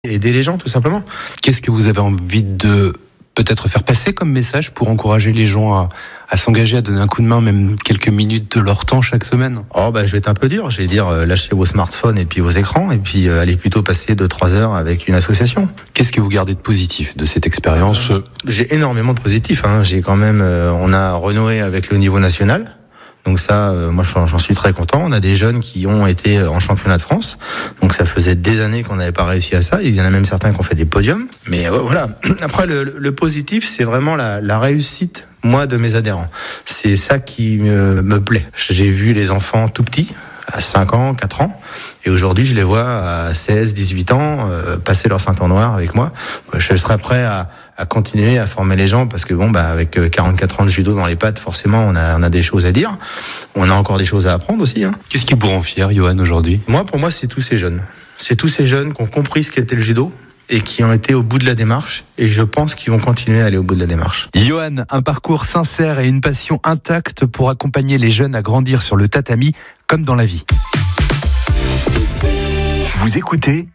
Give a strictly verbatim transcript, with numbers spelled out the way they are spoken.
Aider les gens, tout simplement. Qu'est-ce que vous avez envie de peut-être faire passer comme message pour encourager les gens à, à s'engager, à donner un coup de main, même quelques minutes de leur temps chaque semaine? Oh bah je vais être un peu dur, je vais dire euh, lâchez vos smartphones et puis vos écrans et puis euh, allez plutôt passer deux trois heures avec une association. Qu'est-ce que vous gardez de positif de cette expérience? euh, J'ai énormément de positif, hein. J'ai quand même, euh, on a renoué avec le niveau national. Donc ça, euh, moi j'en suis très content. On a des jeunes qui ont été en championnat de France. Donc ça faisait des années qu'on n'avait pas réussi à ça. Il y en a même certains qui ont fait des podiums. Mais euh, voilà. Après le, le positif, c'est vraiment la, la réussite, moi, de mes adhérents. C'est ça qui me, me plaît. J'ai vu les enfants tout petits, à cinq ans, quatre ans. Et aujourd'hui, je les vois à seize, dix-huit ans, euh, passer leur ceinture noire avec moi. Je serai prêt à, à continuer à former les gens parce que bon, bah, avec quarante-quatre ans de judo dans les pattes, forcément, on a, on a des choses à dire. On a encore des choses à apprendre aussi, hein. Qu'est-ce qui vous rend fier, Johan, aujourd'hui? Moi, pour moi, c'est tous ces jeunes. C'est tous ces jeunes qui ont compris ce qu'était le judo et qui ont été au bout de la démarche. Et je pense qu'ils vont continuer à aller au bout de la démarche. Johan, un parcours sincère et une passion intacte pour accompagner les jeunes à grandir sur le tatami, comme dans la vie. Vous écoutez